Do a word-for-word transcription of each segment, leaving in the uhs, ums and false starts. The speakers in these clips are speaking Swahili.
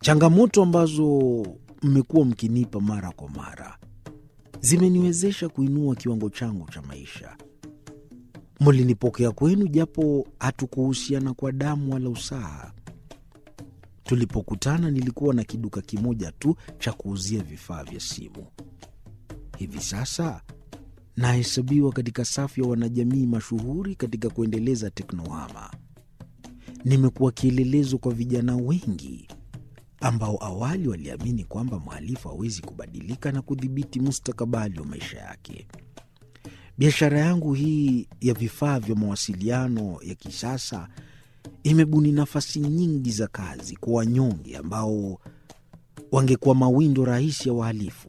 Changamoto ambazo mmekuwa mkinipa mara kwa mara zimeniwezesha kuinua kiwango changu cha maisha. Mlinipokea kwenu japo hatukuhusiana kwa damu wala usaha. Tulipokutana nilikuwa na kiduka kimoja tu cha kuuzia vifaa vya simu. Hivi sasa nahesabiwa katika safu ya wanajamii mashuhuri katika kuendeleza teknohama. Nimekuwa kielelezo kwa vijana wengi ambao awali waliamini kwamba mhalifu hawezi kubadilika na kudhibiti mustakabali wa maisha yake. Biashara yangu hii ya vifaa vya mawasiliano ya kisasa imebuni nafasi nyingi za kazi kwa wanyonge ambao wangekuwa mawindo rahisi ya wahalifu.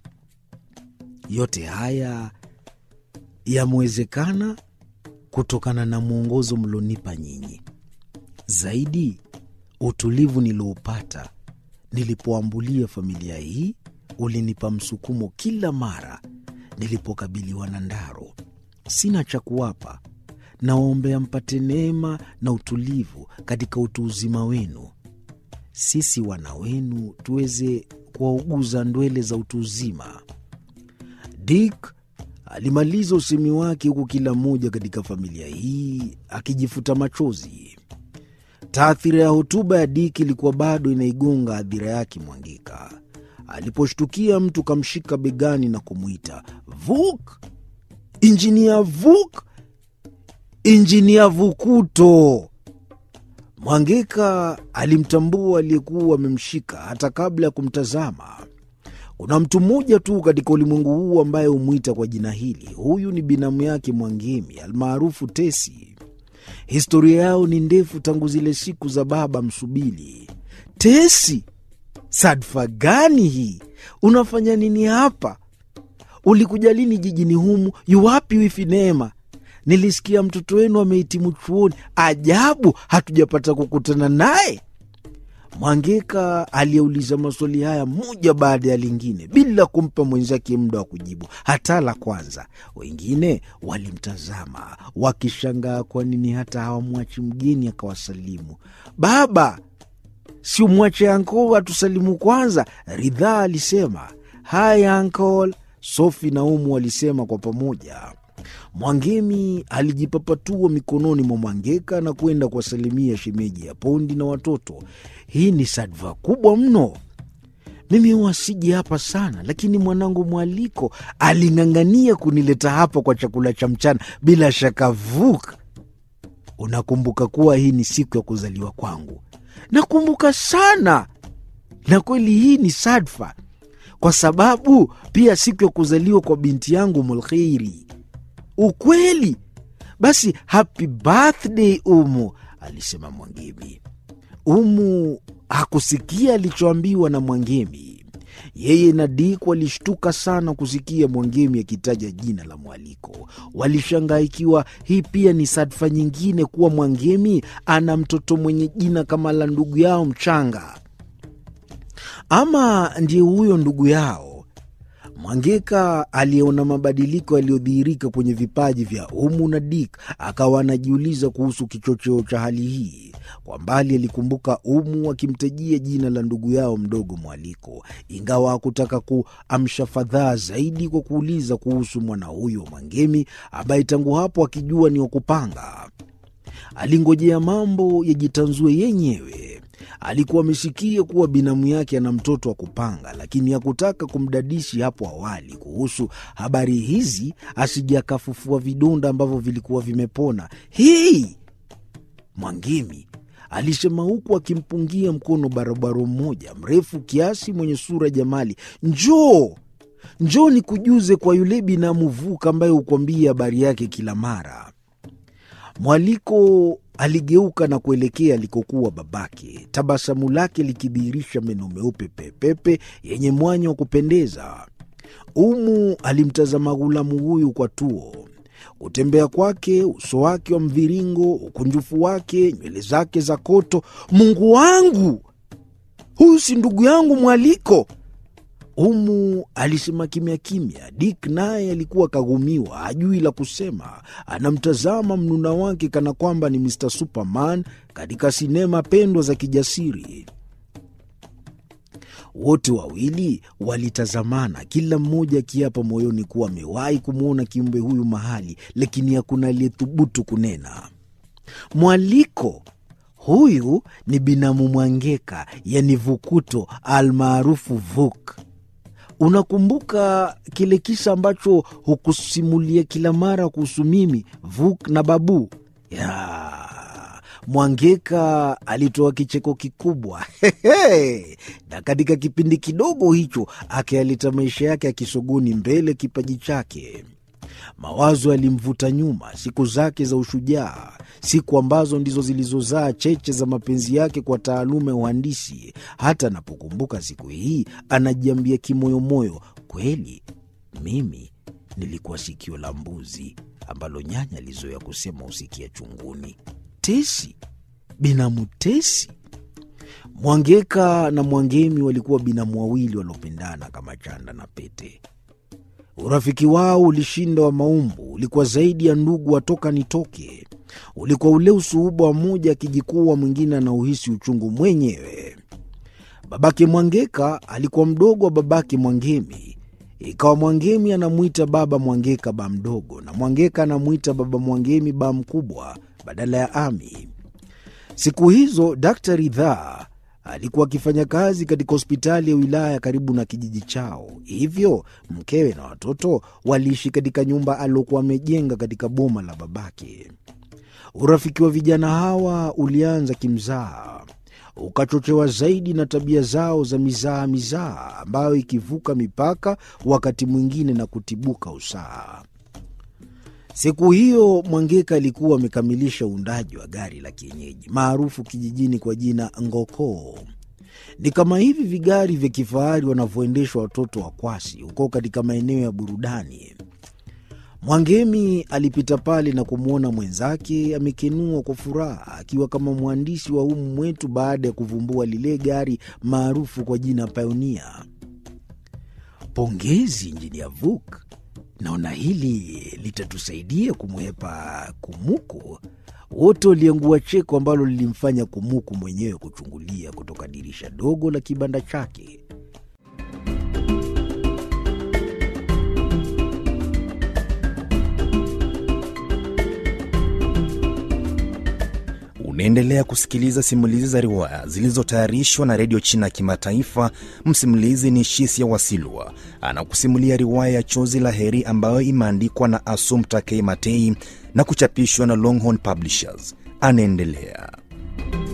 Yote haya yamewezekana kutokana na mwongozo mlonipa nyinyi. Zaidi, utulivu nilioupata nilipoambulia familia hii ulinipa msukumo kila mara nilipokabiliwa na ndaro. Sina cha kuwapa, nawaombea mpate neema na utulivu katika utu uzima wenu. Sisi wana wenu tuweze kuwauguza ndwele za utu uzima. Dick alimaliza usemi wake huku kila mmoja katika familia hii akijifuta machozi. Taathira ya hotuba ya Dick ilikuwa bado inaigonga hadhira yake Mwangeka. Aliposhtukia mtu kamshika begani na kumwita, "Vuk! Injinia Vuk! Injinia Vukuto!" Mwangeka alimtambua aliyekuwa amemshika hata kabla ya kumtazama. Kuna mtu mmoja tu katika ulimwengu huu ambaye humwita kwa jina hili. Huyu ni binamu yake Mwangemi, almaarufu Tesi. Historia yao ni ndefu tangu zile siku za baba Msubili. "Tesi, sadfa gani hii? Unafanya nini hapa? Ulikuja lini jijini humu? Yuwapi wifi Neema? Nilisikia mtoto wenu amehitimu chuoni. Ajabu, hatujapata kukutana naye." Mwangeka aliyeuliza maswali haya moja baada ya lingine bila kumpa mwenzake muda wa kujibu hata la kwanza. Wengine walimtazama wakishangaa kwa nini hata hawamwachi mgeni akawasalimu. "Baba, si umwache uncle atusalimu kwanza," Ridhaa alisema. "Hi uncle," Sophie na Umu walisema kwa pamoja. Mwangemi alijipapatua mikononi mwa Mwangeka na kwenda kuwasalimia shemeji ya Pondi na watoto. "Hii ni sadfa kubwa mno. Mimi huwa siji hapa sana, lakini mwanangu Mwaliko aling'ang'ania kunileta hapa kwa chakula cha mchana. Bila shaka Vuk, unakumbuka kuwa hii ni siku ya kuzaliwa kwangu?" "Nakumbuka sana, na kweli hii ni sadfa, kwa sababu pia siku ya kuzaliwa kwa binti yangu Mulkhairi." "Ukweli? Basi happy birthday Umu," alisema Mwangemi. Umu hakusikia alichoambiwa na Mwangemi. Yeye na Dick walishtuka sana kusikia Mwangemi akitaja jina la Mwaliko. Walishangaa ikiwa hii pia ni sadfa nyingine kuwa Mwangemi ana mtoto mwenye jina kama la ndugu yao mchanga. Ama ndiye huyo ndugu yao? Mwangeka aliyeona mabadiliko yaliyodhihirika kwenye vipaji vya Umu na Dick akawa anajiuliza kuhusu kichocheo cha hali hii. Kwa mbali alikumbuka Umu akimtajia jina la ndugu yao mdogo Mwaliko, ingawa hakutaka kuamsha fadhaa zaidi kwa kuuliza kuhusu mwana huyo Mwangemi ambaye tangu hapo akijua ni wa kupanga. Alingojea mambo yajitanzue yenyewe. Alikuwa amesikia kuwa binamu yake ana mtoto wa kupanga, lakini hakutaka kumdadishi hapo awali kuhusu habari hizi asije akafufua vidonda ambavyo vilikuwa vimepona. "Hii!" Mwangemi alisema huku akimpungia mkono barabara mmoja mrefu kiasi mwenye sura jamali. "Njoo, njoo nikujuze kwa yule binamu Vuka ambaye hukwambia habari yake kila mara." Mwaliko aligeuka na kuelekea alikokuwa babake, tabasamu lake likidhihirisha meno meupe pepepe yenye mwanya wa kupendeza. Umu alimtazama ghulamu huyu kwa tuo. Kutembea kwake, uso wake wa mviringo, ukunjufu wake, nywele zake za koto. "Mungu wangu, huyu si ndugu yangu Mwaliko?" Umu alisema kimya kimya. Dick naye alikuwa kagumiwa, hajui la kusema. Anamtazama mnuna wake kana kwamba ni mister Superman katika sinema pendwa za kijasiri. Wote wawili walitazamana, kila mmoja akiapa moyoni kuwa amewahi kumwona kiumbe huyu mahali, lakini hakuna aliyethubutu kunena. Mwaliko huyu ni binamu Mwangeka, yani Vukuto almaarufu Vuk. Unakumbuka kile kisa ambacho hukusimulia kila mara kuhusu mimi, Vuk na Babu? Ya, Mwangeka alitoa kicheko kikubwa na katika kipindi kidogo hicho akayaleta maisha yake ya kisogoni mbele kipaji chake. Mawazo yalimvuta nyuma siku zake za ushujaa, siku ambazo ndizo zilizozaa cheche za mapenzi yake kwa taaluma ya uhandisi. Hata anapokumbuka siku hii anajiambia kimoyomoyo, kweli mimi nilikuwa sikio la mbuzi ambalo nyanya alizoea kusema usikia chunguni. Tesi, binamu Tesi. Mwangeka na Mwangemi walikuwa binamu wawili waliopendana kama chanda na pete. Urafiki wao ulishinda wa maumbu, ulikuwa zaidi ya ndugu watoka nitoke. Ulikuwa ule usuhuba wa mmoja akijikuwa mwingine anauhisi uchungu mwenyewe. Babake Mwangeka alikuwa mdogo wa babake Mwangemi. Ikawa Mwangemi anamuita baba Mwangeka ba mdogo, na Mwangeka anamuita baba Mwangemi ba mkubwa badala ya ami. Siku hizo Daktari Ridhaa alikuwa akifanya kazi katika hospitali ya wilaya karibu na kijiji chao. Hivyo mkewe na watoto waliishi katika nyumba aliyokuwa amejenga katika boma la babake. Urafiki wa vijana hawa ulianza kimzaha, ukachochewa zaidi na tabia zao za mizaha mizaha ambayo ikivuka mipaka wakati mwingine na kutibuka usaha. Siku hiyo Mwangeka alikuwa amekamilisha uundaji wa gari la kienyeji maarufu kijijini kwa jina Ngoko. Ni kama hivi vigari vya kifahari wanavyoendeshwa watoto wa Kwasi huko katika maeneo ya burudani. Mwangemi alipita pale na kumwona mwenzake amekenua kwa furaha akiwa kama mhandisi wa humu mwetu baada ya kuvumbua lile gari maarufu kwa jina Pioneer. Pongezi Injinia Vuk. Naona hili litatusaidia kumwepa Kumuku. Wote waliangua cheko ambalo lilimfanya Kumuku mwenyewe kuchungulia kutoka dirisha dogo la kibanda chake. Unaendelea kusikiliza simulizi za riwaya zilizotayarishwa na Redio China ya Kimataifa. Msimulizi ni Shisia Wasilwa. Anakusimulia riwaya ya Chozi la Heri ambayo imeandikwa na Assumpta K. Matei na kuchapishwa na Longhorn Publishers. Anaendelea.